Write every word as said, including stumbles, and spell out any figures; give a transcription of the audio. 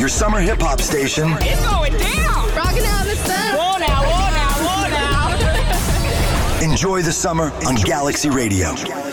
your summer hip hop station. It's going down. Rocking out in the sun. Whoa now, whoa now, whoa now. Enjoy the summer on Galaxy Radio.